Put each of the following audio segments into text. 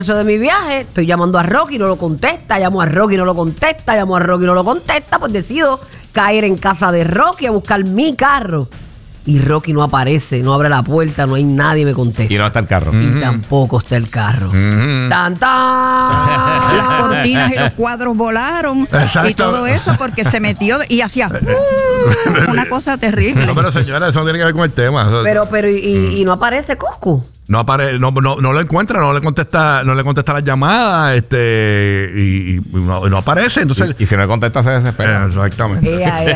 de mi viaje, estoy llamando a Rocky, no lo contesta, llamo a Rocky, no lo contesta, llamo a Rocky, no lo contesta, pues decido caer en casa de Rocky a buscar mi carro. Y Rocky no aparece, no abre la puerta, no hay nadie me contesta. Y no está el carro. Y tampoco está el carro. ¡Tan, tan! Las cortinas y los cuadros volaron. Exacto. Y todo eso porque se metió y hacía una cosa terrible. No, pero señora, eso no tiene que ver con el tema. Pero y no aparece Coscu. No lo encuentra, no le contesta las llamadas, y no aparece, entonces. Y si no le contesta, se desespera. Exactamente.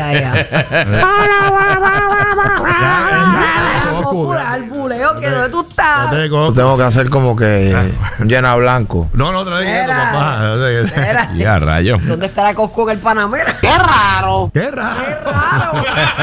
El buleo, que ¿dónde tú estás? Tengo que hacer como que llena blanco. No, trae papá. Ya, rayo. ¿Dónde estará Coscu en el Panamera? ¡Qué raro! ¡Qué raro!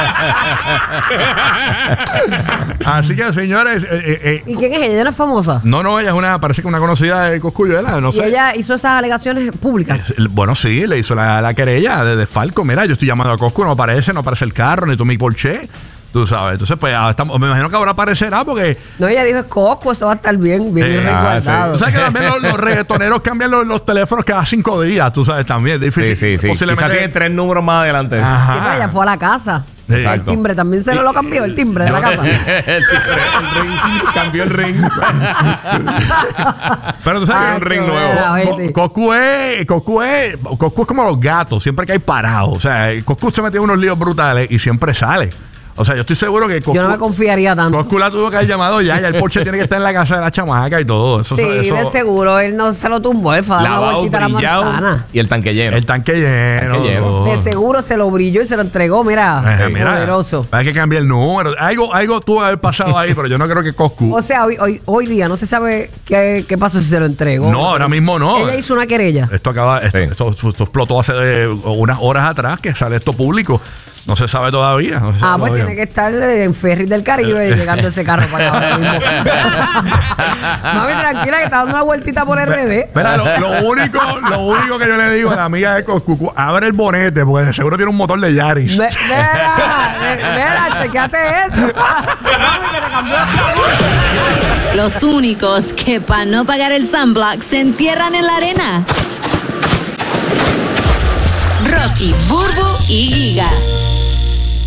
Así que, señores. ¿Y quién es ella? ¿Ella no es famosa? No, ella es parece que una conocida de Coscuyo, no sé. ¿Y ella hizo esas alegaciones públicas? Bueno, sí, le hizo la querella de Falco. Mira, yo estoy llamando a Coscu, no aparece el carro, ni tú mi Porsche. Tú sabes, entonces pues me imagino que ahora aparecerá porque... No, ella dijo, es Coscu, eso va a estar bien resguardado. Tú sabes que también los reggaetoneros cambian los teléfonos cada 5 días, tú sabes, también. Difícil. Sí. Posiblemente... Quizás tiene 3 números más adelante. Ajá. Sí, pero ella fue a la casa. Exacto. El timbre también se lo cambió, el timbre de la casa. el ring, cambió el ring. Pero tú sabes que un ring nuevo. Coscu es como los gatos, siempre que hay parados. O sea, Coscu se metió en unos líos brutales y siempre sale. O sea, yo estoy seguro que Coscu... Yo no me confiaría tanto. Coscu la tuvo que haber llamado ya el Porsche tiene que estar en la casa de la chamaca y todo. Eso, sí, de seguro. Él no se lo tumbó, él fue a dar una vueltita a la manzana. Y el tanque lleno. El tanque lleno. De seguro se lo brilló y se lo entregó, mira, poderoso. Hay que cambiar el número. Algo tuvo que haber pasado ahí, pero yo no creo que Coscu... O sea, hoy día no se sabe qué pasó si se lo entregó. No, ahora mismo no. Ella hizo una querella. Esto explotó hace unas horas atrás que sale esto público. No se sabe todavía. Pues tiene que estar en Ferris del Caribe llegando ese carro para acá ahora mismo. Mami, tranquila, que está dando una vueltita por RD. Mira, lo único que yo le digo a la amiga de Coscu, abre el bonete, porque de seguro tiene un motor de Yaris. Mira, chequeate eso. Mami, que te cambió Los únicos que para no pagar el sunblock se entierran en la arena. Rocky, Burbu y Giga.